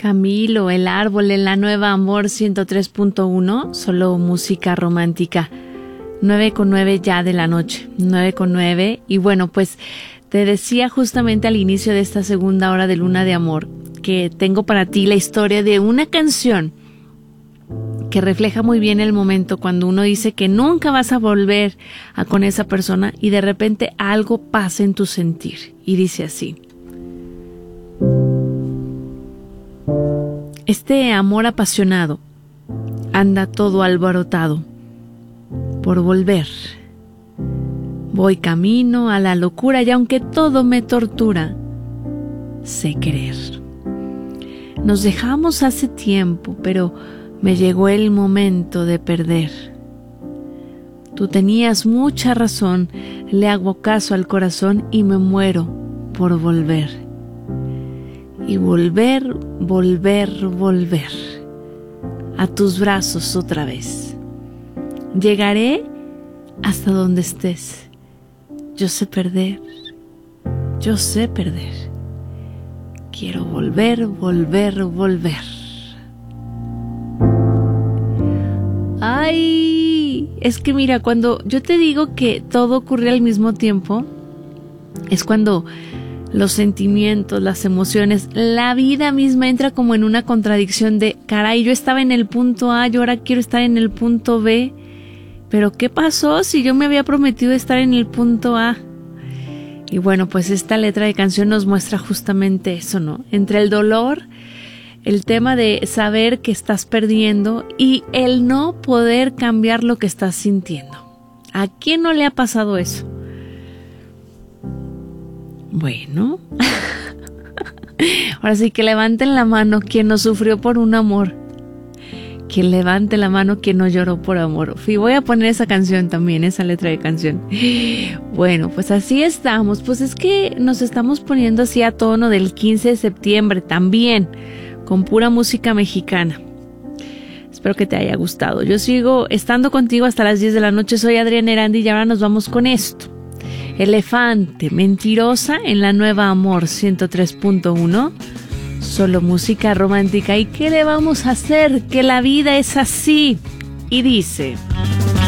Camilo, El Árbol en la Nueva Amor 103.1, solo música romántica. 9:09 ya de la noche, 9:09. Y bueno, pues te decía justamente al inicio de esta segunda hora de Luna de Amor que tengo para ti la historia de una canción que refleja muy bien el momento cuando uno dice que nunca vas a volver con esa persona y de repente algo pasa en tu sentir. Y dice así: este amor apasionado anda todo alborotado por volver. Voy camino a la locura y aunque todo me tortura, sé querer. Nos dejamos hace tiempo, pero me llegó el momento de perder. Tú tenías mucha razón, le hago caso al corazón y me muero por volver. Y volver, volver, volver a tus brazos otra vez. Llegaré hasta donde estés. Yo sé perder, yo sé perder. Quiero volver, volver, volver. Ay, es que mira, cuando yo te digo que todo ocurre al mismo tiempo, es cuando los sentimientos, las emociones, la vida misma entra como en una contradicción de, caray, yo estaba en el punto A, yo ahora quiero estar en el punto B, pero ¿qué pasó si yo me había prometido estar en el punto A? Y bueno, pues esta letra de canción nos muestra justamente eso, ¿no? Entre el dolor, el tema de saber que estás perdiendo y el no poder cambiar lo que estás sintiendo. ¿A quién no le ha pasado eso? Bueno, ahora sí que levanten la mano quien no sufrió por un amor, que levante la mano quien no lloró por amor. Y voy a poner esa canción también, esa letra de canción. Bueno, pues así estamos, pues es que nos estamos poniendo así a tono del 15 de septiembre también, con pura música mexicana. Espero que te haya gustado. Yo sigo estando contigo hasta las 10 de la noche, soy Adriana Erandi y ahora nos vamos con esto. Elefante, Mentirosa en la Nueva Amor 103.1, solo música romántica. ¿Y qué le vamos a hacer? Que la vida es así. Y dice...